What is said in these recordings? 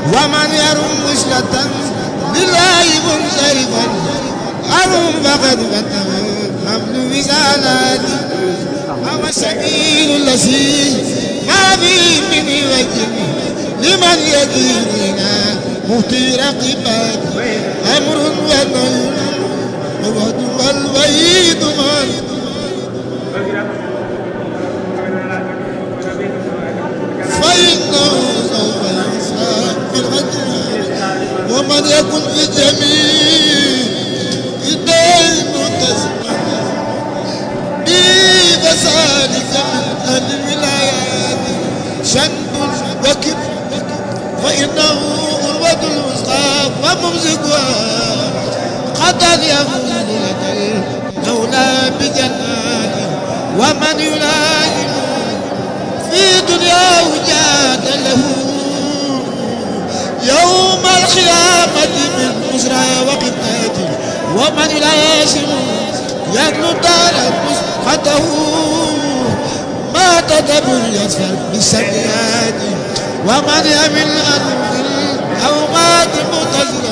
ومن يرم وصلة لله منصرفا أرم فقد فتح حمل وزالاتي هو السبيل الذي ما فيه من وجه لمن يديننا مهتي رقبات أمر ونهي ووعد والوعيد من فإنه سوف يحساب بالغدر ومن يكن في جميع الدين متسما بفسادك من الولايات شد وكب فإنه أروة الوسطى وممسكها قد يفوز لك المولى بجنات ومن يلازم في دنياه جاد له يوم القيامة من بشرى وقبته ومن يلازم يدلو دار مسقطه ما تدبر يسفر بالسيئات ومن يمل أو مات متزلا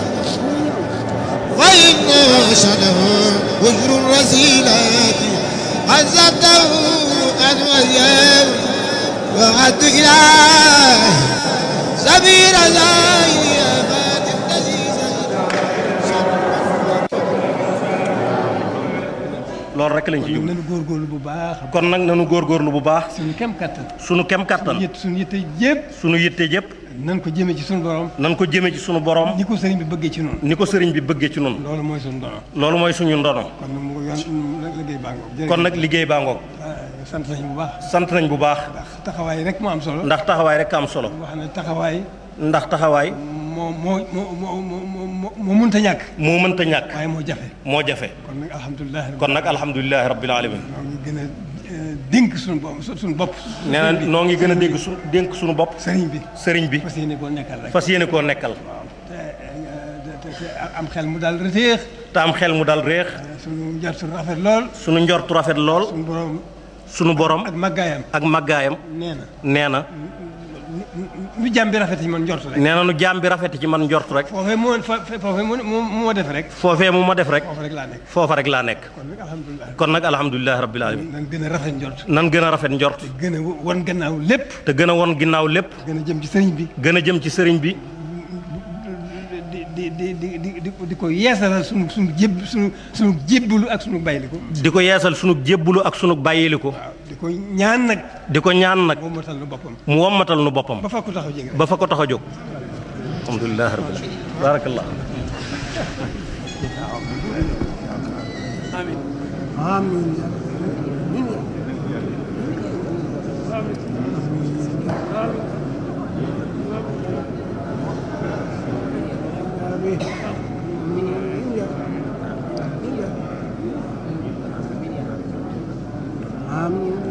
وإن شنه وجر الرسيلات عزته أن وياه وعد إله سبيل زاهي أباد loolu rek lañ ci jub nanu góorgóorlu bu baax kon nag nanu góorgóorlu bu baax suñu kem kattan sunu kem kattan suñu yitte yëpp sunu yitte yëpp nan ko jëmee ci suñu borom nan ko jëmee ci sunu borom ni ko sëriñ bi bëggee ci noonu ni ko sëriñ bi bëggee ci noonu loolu mooy suñu dono loolu mooy suñu ndono kon nag mu yoon liggéey baa ngoog kon nag liggéey baa ngoog sant nañ bu baax sant nañ bu baax ndax taxawaay rek moo am solo ndax taxawaay rek am solo wax ne taxawaay ndax taxawaay moo mënta ñàkk moo mënta ñàkk waaye moo jafe kon nag alhamdulilah kon nag alhamdulilahi rabbil alamin noo ngi gën a dénk suñu bopp nee na noo ngi gën a dénk suñu bopp sëriñ bi fas yéene koo nekkal rek fas yéene koo nekkal te am xel mu daal réex te am xel mu daal réex suñu njortu rafet lool suñu njortu rafet lool suñu borom ak màggaayam nee na nu jaam bi rafet ci man njort rek nee na nu jaam bi rafet ci man njort rek foofee mu ma def rek foofa rek laa nekk kon nag alhamdulilah rabbil alamin nan gën a rafet njort nan gën a rafet njort te gën a won gannaaw lépp te gën a won ginnaaw lépp gën a jëm ci sëriñ bi gën a jëm ci sëriñ bi di ko yeesalal sunu jébbalu ak sunu bàyyiliku di ko yeesal sunu jébbalu ak sunu bàyyiliku di ko ñaan nag mu wommatal nu boppam ba fa ko tax a jóg alhamdulilah rabbil alamin barakallah amin amin amin